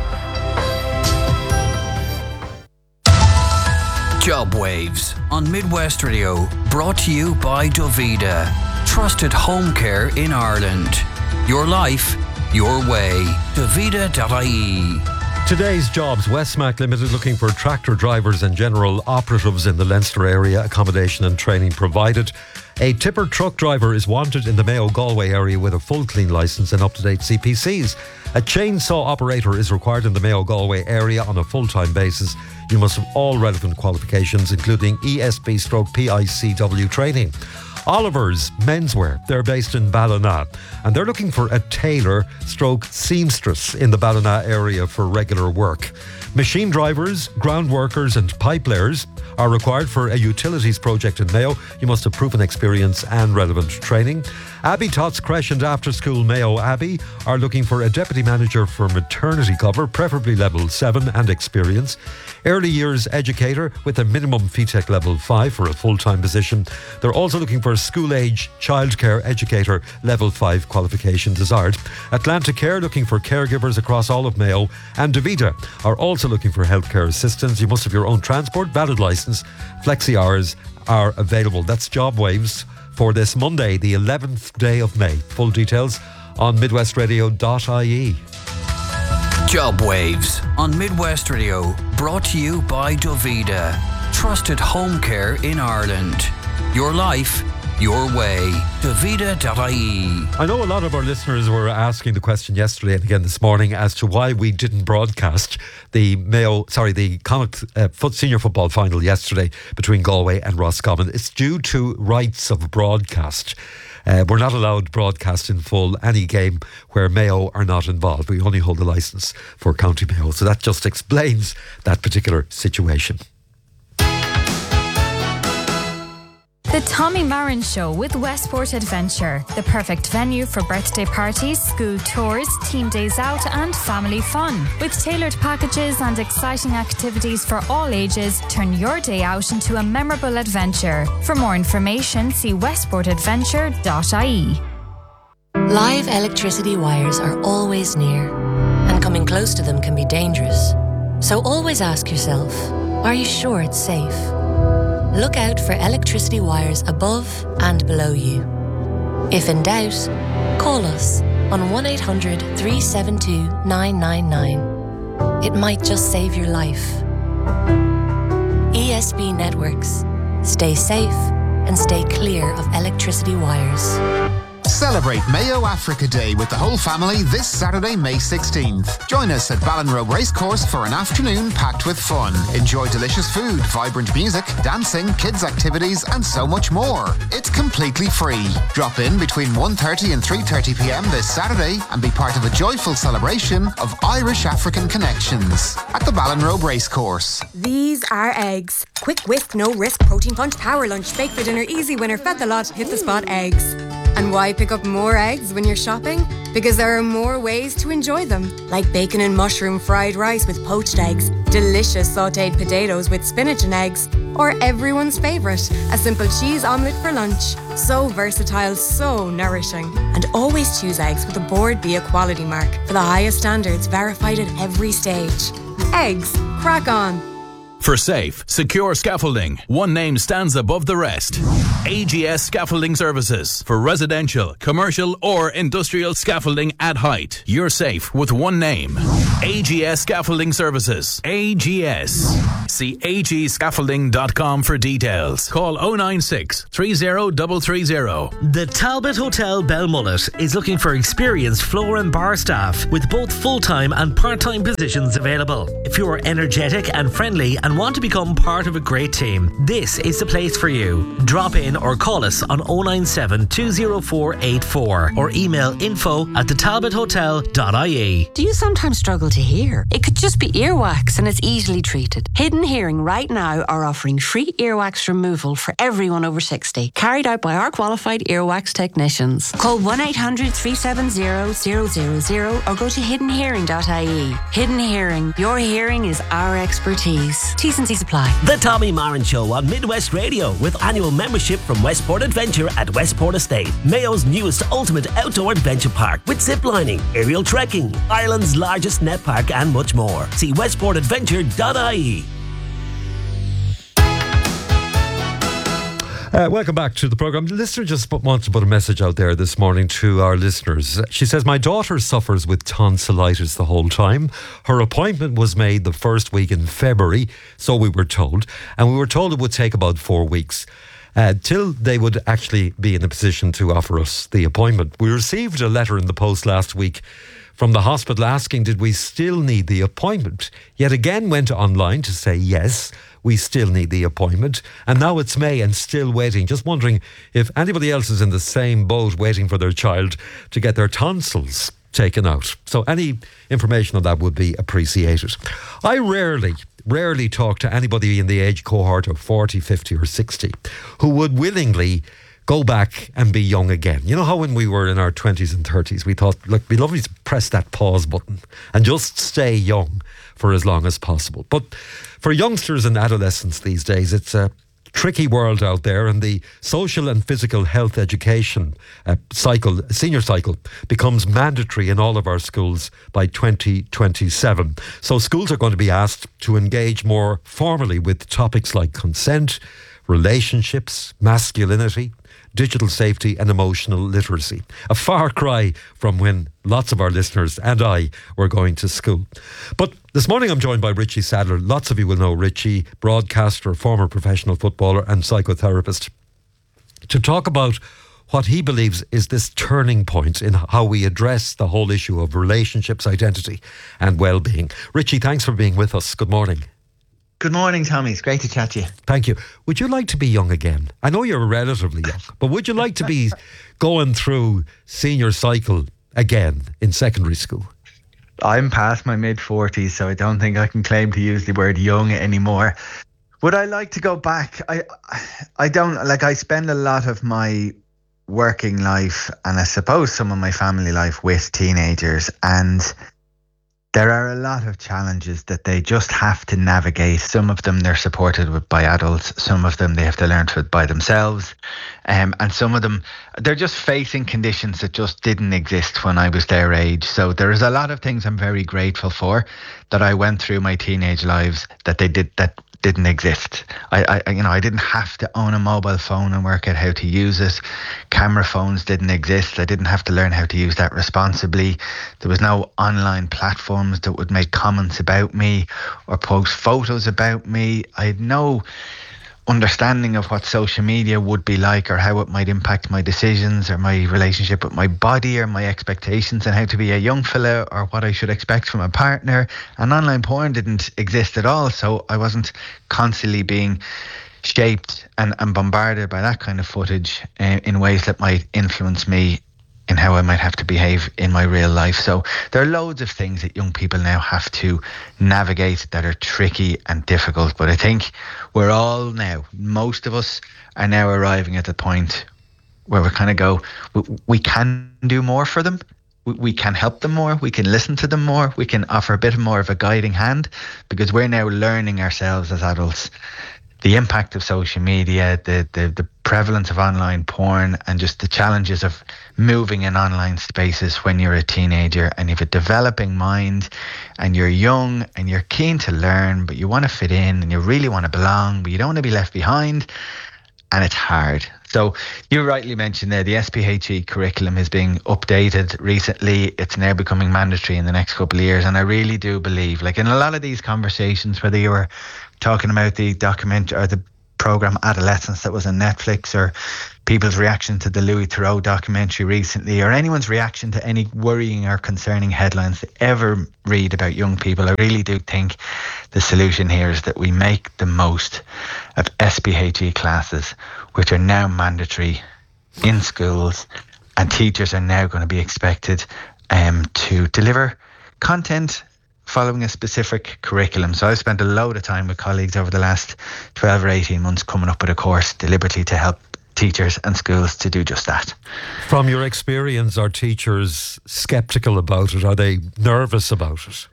Job Waves on Midwest Radio, brought to you by Dovida. Trusted home care in Ireland. Your life, your way. Dovida.ie. Today's jobs, Westmac Limited looking for tractor drivers and general operatives in the Leinster area, accommodation and training provided. A tipper truck driver is wanted in the Mayo Galway area with a full clean licence and up-to-date CPCs. A chainsaw operator is required in the Mayo Galway area on a full-time basis. You must have all relevant qualifications, including ESB/PICW training. Oliver's Menswear, they're based in Ballina, and they're looking for a tailor/seamstress in the Ballina area for regular work. Machine drivers, ground workers and pipe layers are required for a utilities project in Mayo. You must have proven experience and relevant training. Abbey Tots Creche and After School Mayo Abbey are looking for a deputy manager for maternity cover, preferably level 7 and experience. Early years educator with a minimum FETEC level 5 for a full-time position. They're also looking for a school-age childcare educator level 5 qualification desired. Atlantic Care looking for caregivers across all of Mayo, and Davida are also looking for healthcare assistants. You must have your own transport, valid licence. Flexi hours are available. That's Job Waves for this Monday, the 11th day of May. Full details on midwestradio.ie. Job Waves on Midwest Radio, brought to you by Dovida. Trusted home care in Ireland. Your life, your way. Dovida.ie. I know a lot of our listeners were asking the question yesterday and again this morning as to why we didn't broadcast the Connacht senior football final yesterday between Galway and Roscommon. It's due to rights of broadcast. We're not allowed to broadcast in full any game where Mayo are not involved. We only hold the licence for County Mayo. So that just explains that particular situation. The Tommy Marin Show with Westport Adventure, the perfect venue for birthday parties, school tours, team days out and family fun. With tailored packages and exciting activities for all ages, turn your day out into a memorable adventure. For more information, see westportadventure.ie. Live electricity wires are always near, and coming close to them can be dangerous. So always ask yourself, are you sure it's safe? Look out for electricity wires above and below you. If in doubt, call us on 1800 372 999. It might just save your life. ESB Networks. Stay safe and stay clear of electricity wires. Celebrate Mayo Africa Day with the whole family this Saturday, May 16th. Join us at Ballinrobe Racecourse for an afternoon packed with fun. Enjoy delicious food, vibrant music, dancing, kids' activities and so much more. It's completely free. Drop in between 1:30 and 3:30 p.m. this Saturday and be part of a joyful celebration of Irish-African connections at the Ballinrobe Racecourse. These are eggs. Quick whisk, no risk, protein punch, power lunch, bake for dinner, easy winner, fed the lot, hit the spot eggs. And why pick up more eggs when you're shopping? Because there are more ways to enjoy them. Like bacon and mushroom fried rice with poached eggs, delicious sautéed potatoes with spinach and eggs, Or everyone's favourite, a simple cheese omelette for lunch. So versatile, so nourishing. And always choose eggs with a Board Bia quality mark for the highest standards verified at every stage. Eggs, crack on. For safe, secure scaffolding, one name stands above the rest. AGS Scaffolding Services. For residential, commercial or industrial scaffolding at height. You're safe with one name. AGS Scaffolding Services. AGS. See agscaffolding.com for details. Call 096 30330. The Talbot Hotel Belmullet is looking for experienced floor and bar staff with both full-time and part-time positions available. If you're energetic and friendly and want to become part of a great team, this is the place for you. Drop in or call us on 097 204 84 or email info@thetalbothotel.ie. Do you sometimes struggle to hear? It could just be earwax and it's easily treated. Hidden Hearing right now are offering free earwax removal for everyone over 60, carried out by our qualified earwax technicians. Call 1-800-370-000 or go to hiddenhearing.ie. Hidden Hearing, your hearing is our expertise. T's and C's apply. The Tommy Marin Show on Midwest Radio with annual membership from Westport Adventure at Westport Estate, Mayo's newest ultimate outdoor adventure park with ziplining, aerial trekking, Ireland's largest net park and much more. See westportadventure.ie. Welcome back to the programme. The listener just wants to put a message out there this morning to our listeners. She says, my daughter suffers with tonsillitis the whole time. Her appointment was made the first week in February, so we were told. And we were told it would take about 4 weeks till they would actually be in a position to offer us the appointment. We received a letter in the post last week from the hospital asking, did we still need the appointment? Yet again went online to say, yes, we still need the appointment. And now it's May and still waiting. Just wondering if anybody else is in the same boat waiting for their child to get their tonsils taken out. So any information on that would be appreciated. I rarely talk to anybody in the age cohort of 40, 50 or 60 who would willingly go back and be young again. You know how when we were in our 20s and 30s, we thought, look, it'd be lovely to press that pause button and just stay young for as long as possible. But for youngsters and adolescents these days, it's a tricky world out there, and the social and physical health education senior cycle becomes mandatory in all of our schools by 2027. So schools are going to be asked to engage more formally with topics like consent, relationships, masculinity, digital safety and emotional literacy. A far cry from when lots of our listeners and I were going to school. But this morning I'm joined by Richie Sadler. Lots of you will know Richie, broadcaster, former professional footballer and psychotherapist, to talk about what he believes is this turning point in how we address the whole issue of relationships, identity and well-being. Richie, thanks for being with us. Good morning. Good morning, Tommy. It's great to chat to you. Thank you. Would you like to be young again? I know you're relatively young, but would you like to be going through senior cycle again in secondary school? I'm past my mid-40s, so I don't think I can claim to use the word young anymore. Would I like to go back? I don't. Like, I spend a lot of my working life and I suppose some of my family life with teenagers, and there are a lot of challenges that they just have to navigate. Some of them they're supported with by adults. Some of them they have to learn to it by themselves. And some of them, they're just facing conditions that just didn't exist when I was their age. So there is a lot of things I'm very grateful for that I went through my teenage lives that didn't exist. I didn't have to own a mobile phone and work out how to use it. Camera phones didn't exist. I didn't have to learn how to use that responsibly. There was no online platforms that would make comments about me or post photos about me. I had no understanding of what social media would be like or how it might impact my decisions or my relationship with my body or my expectations and how to be a young fella or what I should expect from a partner. And online porn didn't exist at all, so I wasn't constantly being shaped and bombarded by that kind of footage in ways that might influence me in how I might have to behave in my real life. So there are loads of things that young people now have to navigate that are tricky and difficult. But I think we're all now, most of us are now arriving at the point where we kind of go, we can do more for them. We can help them more. We can listen to them more. We can offer a bit more of a guiding hand because we're now learning ourselves as adults the impact of social media, the prevalence of online porn, and just the challenges of moving in online spaces when you're a teenager and you have a developing mind and you're young and you're keen to learn, but you want to fit in and you really want to belong, but you don't want to be left behind, and it's hard. So you rightly mentioned there, the SPHE curriculum is being updated recently. It's now becoming mandatory in the next couple of years. And I really do believe, like in a lot of these conversations, whether you were talking about the document or the program Adolescence that was on Netflix, or people's reaction to the Louis Theroux documentary recently, or anyone's reaction to any worrying or concerning headlines they ever read about young people, I really do think the solution here is that we make the most of SPHE classes, which are now mandatory in schools, and teachers are now going to be expected to deliver content following a specific curriculum. So I've spent a load of time with colleagues over the last 12 or 18 months coming up with a course deliberately to help teachers and schools to do just that. From your experience, are teachers sceptical about it? Are they nervous about it?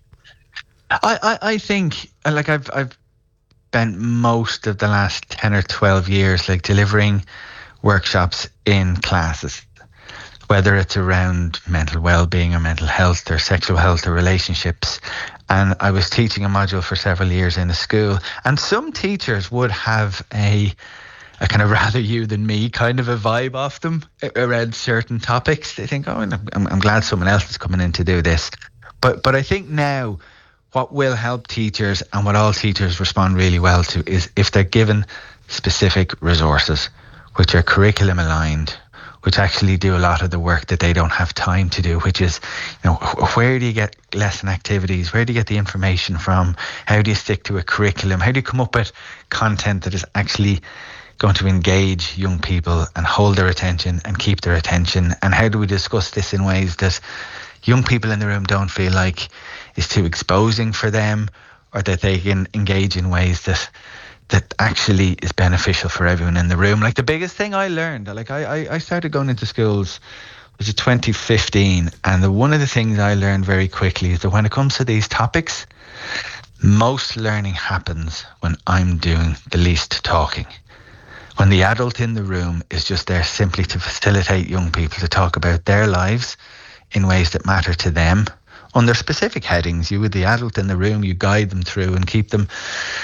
I think, like, I've spent most of the last 10 or 12 years like delivering workshops in classes, whether it's around mental well-being or mental health or sexual health or relationships. And I was teaching a module for several years in a school, and some teachers would have a kind of rather you than me kind of a vibe off them around certain topics. They think, oh, I'm glad someone else is coming in to do this. But I think now what will help teachers, and what all teachers respond really well to, is if they're given specific resources which are curriculum aligned, which actually do a lot of the work that they don't have time to do, which is, where do you get lesson activities? Where do you get the information from? How do you stick to a curriculum? How do you come up with content that is actually going to engage young people and hold their attention and keep their attention? And how do we discuss this in ways that young people in the room don't feel like is too exposing for them, or that they can engage in ways that actually is beneficial for everyone in the room? Like, the biggest thing I learned, like I started going into schools, was it 2015, and one of the things I learned very quickly is that when it comes to these topics, most learning happens when I'm doing the least talking. When the adult in the room is just there simply to facilitate young people to talk about their lives in ways that matter to them, under specific headings. You, with the adult in the room, you guide them through and keep them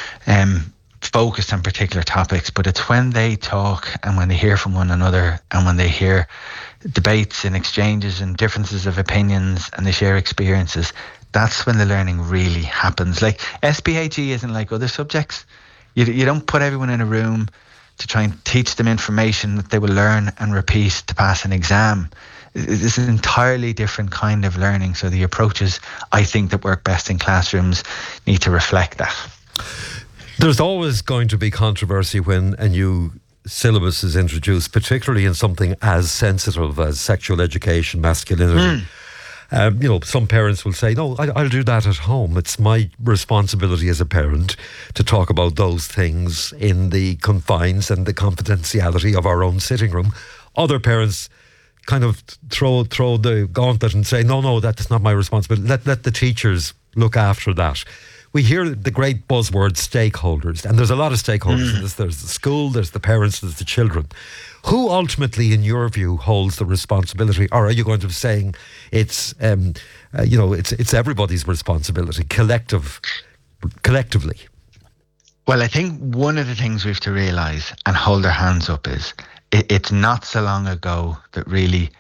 focused on particular topics. But it's when they talk and when they hear from one another and when they hear debates and exchanges and differences of opinions and they share experiences, that's when the learning really happens. Like, SPHE isn't like other subjects. You don't put everyone in a room to try and teach them information that they will learn and repeat to pass an exam. It's an entirely different kind of learning. So the approaches, I think, that work best in classrooms need to reflect that. There's always going to be controversy when a new syllabus is introduced, particularly in something as sensitive as sexual education, masculinity. Some parents will say, no, I'll do that at home. It's my responsibility as a parent to talk about those things in the confines and the confidentiality of our own sitting room. Other parents kind of throw the gauntlet and say, no, that's not my responsibility. Let the teachers look after that. We hear the great buzzword stakeholders, and there's a lot of stakeholders in this. There's the school, there's the parents, there's the children. Who ultimately, in your view, holds the responsibility? Or are you going to be saying it's everybody's responsibility, collectively? Well, I think one of the things we have to realise and hold our hands up is it's not so long ago that really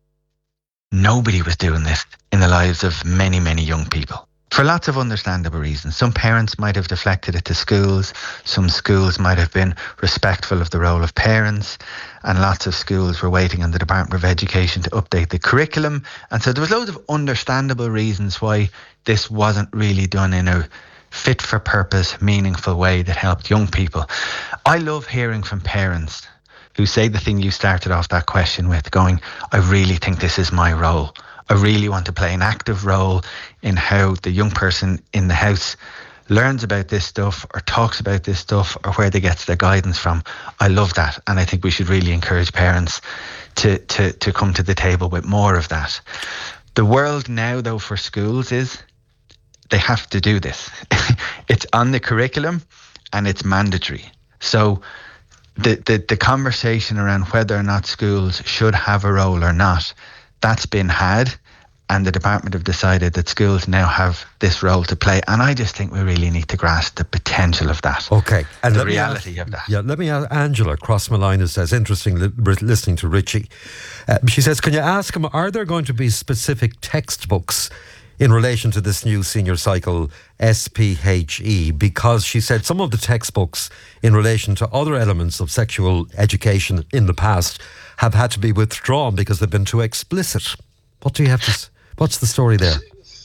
nobody was doing this in the lives of many, many young people. For lots of understandable reasons. Some parents might have deflected it to schools. Some schools might have been respectful of the role of parents. And lots of schools were waiting on the Department of Education to update the curriculum. And so there was loads of understandable reasons why this wasn't really done in a fit for purpose, meaningful way that helped young people. I love hearing from parents who say the thing you started off that question with, going, I really think this is my role. I really want to play an active role in how the young person in the house learns about this stuff or talks about this stuff or where they get their guidance from. I love that. And I think we should really encourage parents to come to the table with more of that. The world now, though, for schools is they have to do this. It's on the curriculum and it's mandatory. So the conversation around whether or not schools should have a role or not, that's been had, and the department have decided that schools now have this role to play. And I just think we really need to grasp the potential of that. Okay. And the reality of that. Yeah, let me ask Angela Crossmalina says, interesting listening to Richie. She says, can you ask him, are there going to be specific textbooks in relation to this new senior cycle SPHE? Because she said some of the textbooks in relation to other elements of sexual education in the past have had to be withdrawn because they've been too explicit. What do you have to what's the story there?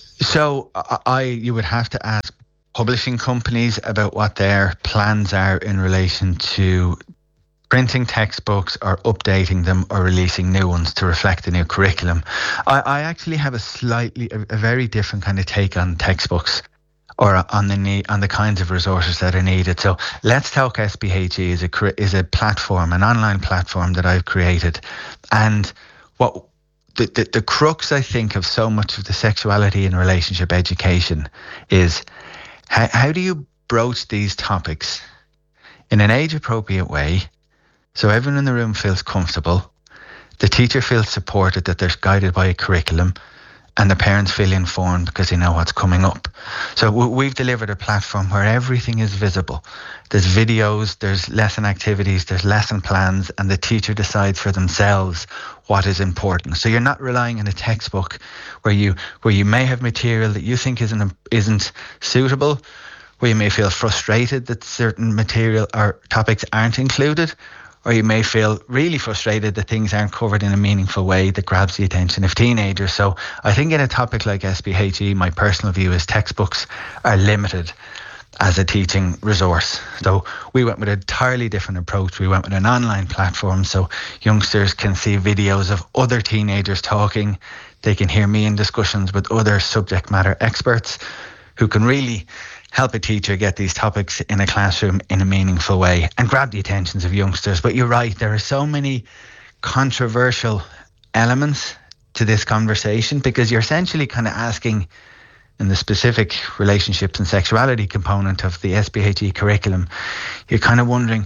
So you would have to ask publishing companies about what their plans are in relation to printing textbooks or updating them or releasing new ones to reflect the new curriculum. I actually have a very different kind of take on textbooks or on the kinds of resources that are needed. So Let's Talk SPHE is a platform, an online platform that I've created. And what the crux, I think, of so much of the sexuality and relationship education is how do you broach these topics in an age-appropriate way so everyone in the room feels comfortable, the teacher feels supported, that they're guided by a curriculum, and the parents feel informed because they know what's coming up. So we've delivered a platform where everything is visible. There's videos, there's lesson activities, there's lesson plans, and the teacher decides for themselves what is important. So you're not relying on a textbook where you may have material that you think isn't suitable, where you may feel frustrated that certain material or topics aren't included, or you may feel really frustrated that things aren't covered in a meaningful way that grabs the attention of teenagers. So I think in a topic like SPHE, my personal view is textbooks are limited as a teaching resource. So we went with an entirely different approach. We went with an online platform so youngsters can see videos of other teenagers talking. They can hear me in discussions with other subject matter experts who can really help a teacher get these topics in a classroom in a meaningful way and grab the attentions of youngsters. But you're right, there are so many controversial elements to this conversation because you're essentially kind of asking, in the specific relationships and sexuality component of the SPHE curriculum, you're kind of wondering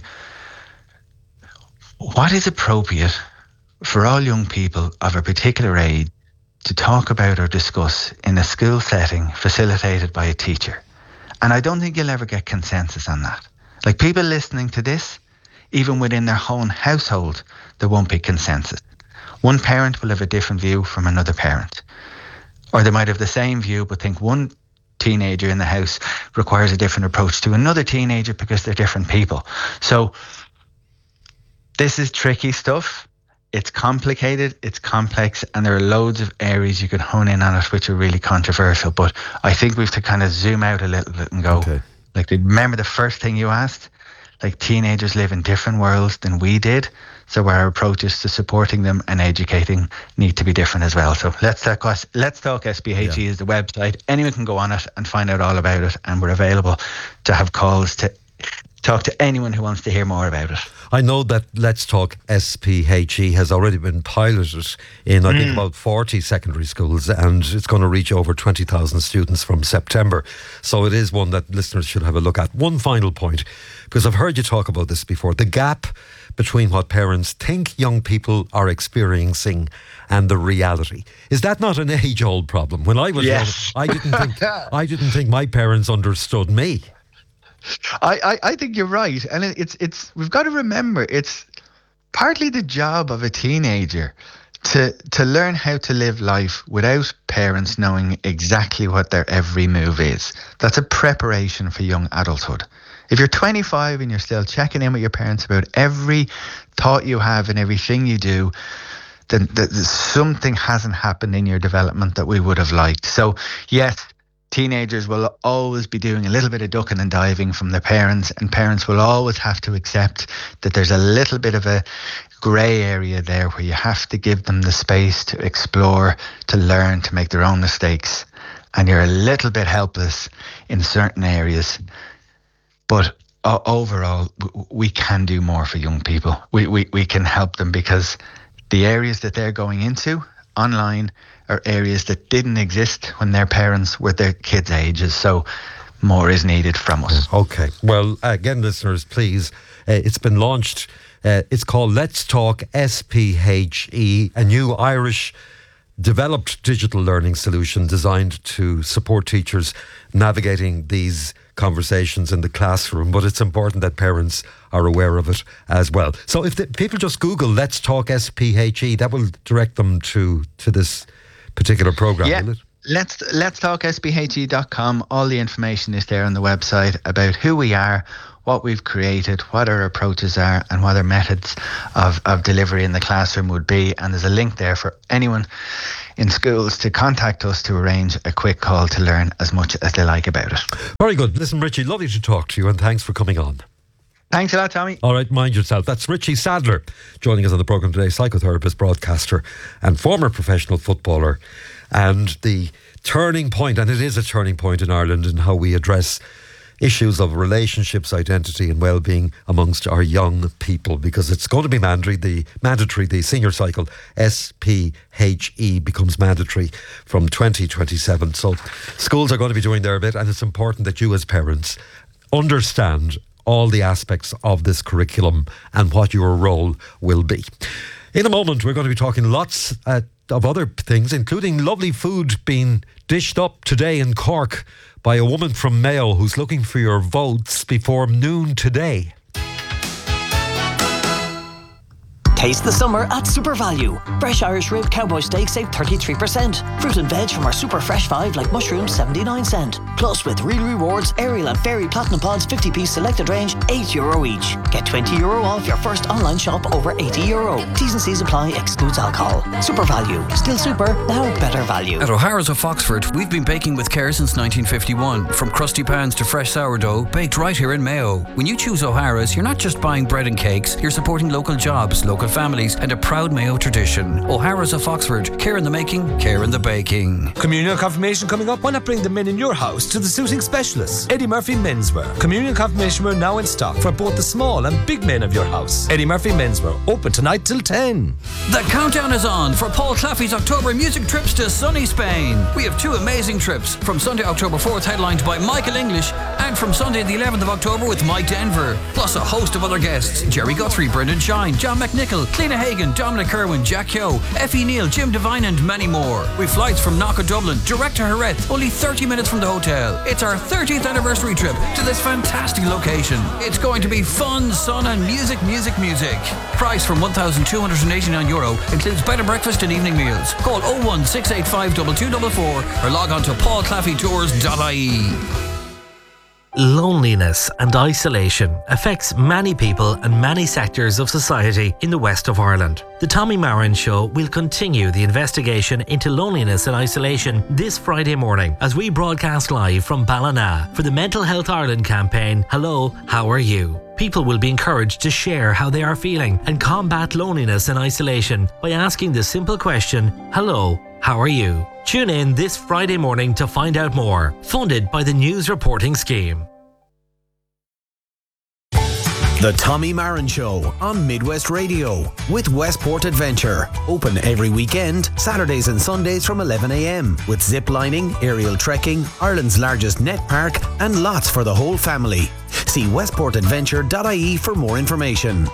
what is appropriate for all young people of a particular age to talk about or discuss in a school setting facilitated by a teacher. And I don't think you'll ever get consensus on that. Like people listening to this, even within their own household, there won't be consensus. One parent will have a different view from another parent. Or they might have the same view, but think one teenager in the house requires a different approach to another teenager because they're different people. So this is tricky stuff. It's complicated, it's complex, and there are loads of areas you could hone in on it which are really controversial. But I think we have to kind of zoom out a little bit and go, like, remember the first thing you asked? Like, teenagers live in different worlds than we did. So our approaches to supporting them and educating need to be different as well. So Let's Talk SPHE is the website. Anyone can go on it and find out all about it. And we're available to have calls to talk to anyone who wants to hear more about it. I know that Let's Talk SPHE has already been piloted in, I think, about 40 secondary schools, and it's going to reach over 20,000 students from September. So it is one that listeners should have a look at. One final point, because I've heard you talk about this before, the gap between what parents think young people are experiencing and the reality. Is that not an age-old problem? When I was young, I didn't think my parents understood me. I think you're right, and it's we've got to remember it's partly the job of a teenager to learn how to live life without parents knowing exactly what their every move is. That's a preparation for young adulthood. If you're 25 and you're still checking in with your parents about every thought you have and everything you do, then something hasn't happened in your development that we would have liked. So yes, teenagers will always be doing a little bit of ducking and diving from their parents, and parents will always have to accept that there's a little bit of a grey area there where you have to give them the space to explore, to learn, to make their own mistakes. And you're a little bit helpless in certain areas. But overall, we can do more for young people. We can help them because the areas that they're going into online are areas that didn't exist when their parents were their kids' ages. So more is needed from us. Okay. Well, again, listeners, please, it's been launched. It's called Let's Talk SPHE, a new Irish developed digital learning solution designed to support teachers navigating these conversations in the classroom, but it's important that parents are aware of it as well. So if people just Google Let's Talk SPHE, that will direct them to this particular programme, will it? Let's talk SPHE.com. All the information is there on the website about who we are, what we've created, what our approaches are, and what our methods of delivery in the classroom would be. And there's a link there for anyone in schools to contact us to arrange a quick call to learn as much as they like about it. Very good. Listen, Richie, lovely to talk to you, and thanks for coming on. Thanks a lot, Tommy. All right, mind yourself. That's Richie Sadler joining us on the programme today, psychotherapist, broadcaster and former professional footballer. And the turning point, and it is a turning point in Ireland in how we address issues of relationships, identity and well-being amongst our young people, because it's going to be mandatory. The senior cycle SPHE becomes mandatory from 2027. So schools are going to be doing their bit, and it's important that you as parents understand all the aspects of this curriculum and what your role will be. In a moment, we're going to be talking lots of other things, including lovely food being dished up today in Cork by a woman from Mayo who's looking for your votes before noon today. Taste the summer at Super Value. Fresh Irish rib cowboy steak save 33%. Fruit and veg from our Super Fresh 5 like mushrooms 79 cent. Plus with Real Rewards, Ariel and Fairy Platinum Pods 50-piece selected range €8 each. Get €20 off your first online shop over €80. T's and C's apply, excludes alcohol. Super Value. Still super, now better value. At O'Hara's of Foxford, we've been baking with care since 1951. From crusty pans to fresh sourdough, baked right here in Mayo. When you choose O'Hara's, you're not just buying bread and cakes, you're supporting local jobs, local families and a proud Mayo tradition. O'Hara's of Oxford. Care in the making, care in the baking. Communion confirmation coming up. Why not bring the men in your house to the suiting specialists? Eddie Murphy Menswear. Communion confirmation wear now in stock for both the small and big men of your house. Eddie Murphy Menswear. Open tonight till 10. The countdown is on for Paul Claffey's October music trips to sunny Spain. We have two amazing trips. From Sunday, October 4th, headlined by Michael English, and from Sunday the 11th of October with Mike Denver. Plus a host of other guests. Jerry Guthrie, Brendan Shine, John McNichol, Clina Hagan, Dominic Kerwin, Jack Yo, Effie Neal, Jim Devine and many more. With flights from Knock Dublin direct to Jerez, only 30 minutes from the hotel. It's our 30th anniversary trip to this fantastic location. It's going to be fun, sun and music. Price from €1,289 includes bed and breakfast and evening meals. Call 01685 2244 or log on to paulclaffeytours.ie. Loneliness and isolation affects many people and many sectors of society in the west of Ireland. The Tommy Marin Show will continue the investigation into loneliness and isolation this Friday morning as we broadcast live from Ballina for the Mental Health Ireland campaign, Hello, How Are You? People will be encouraged to share how they are feeling and combat loneliness and isolation by asking the simple question, Hello, how are you? Tune in this Friday morning to find out more. Funded by the News Reporting Scheme. The Tommy Marin Show on Midwest Radio with Westport Adventure. Open every weekend, Saturdays and Sundays from 11 a.m. with zip lining, aerial trekking, Ireland's largest net park and lots for the whole family. See westportadventure.ie for more information.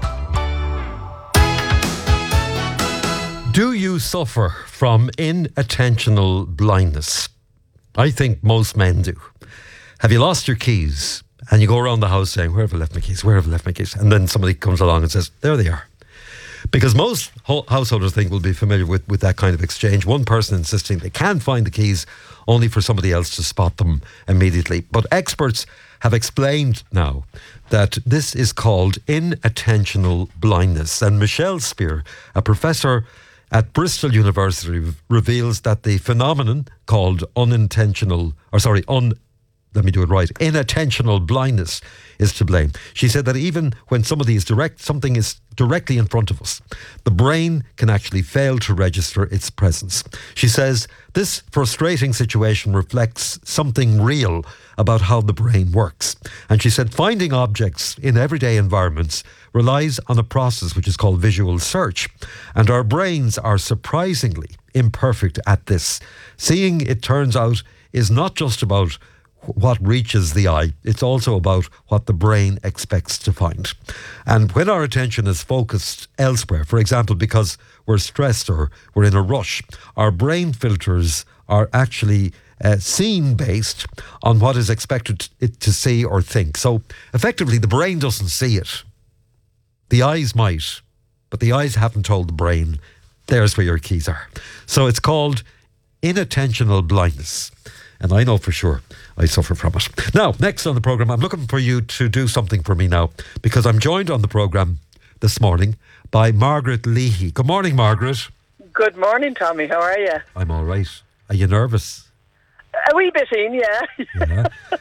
Do you suffer from inattentional blindness? I think most men do. Have you lost your keys? And you go around the house saying, where have I left my keys? Where have I left my keys? And then somebody comes along and says, there they are. Because most householders think will be familiar with that kind of exchange. One person insisting they can't find the keys, only for somebody else to spot them immediately. But experts have explained now that this is called inattentional blindness. And Michelle Spear, a professor at Bristol University, reveals that the phenomenon called inattentional blindness is to blame. She said that even when something is directly in front of us, the brain can actually fail to register its presence. She says this frustrating situation reflects something real about how the brain works. And she said finding objects in everyday environments relies on a process which is called visual search. And our brains are surprisingly imperfect at this. Seeing, it turns out, is not just about what reaches the eye. It's also about what the brain expects to find. And when our attention is focused elsewhere, for example, because we're stressed or we're in a rush, our brain filters are actually scene-based on what is expected it to see or think. So effectively, the brain doesn't see it. The eyes might, but the eyes haven't told the brain, there's where your keys are. So it's called inattentional blindness. And I know for sure I suffer from it. Now, next on the programme, I'm looking for you to do something for me now, because I'm joined on the programme this morning by Margaret Leahy. Good morning, Margaret. Good morning, Tommy. How are you? I'm all right. Are you nervous? A wee bit in, yeah.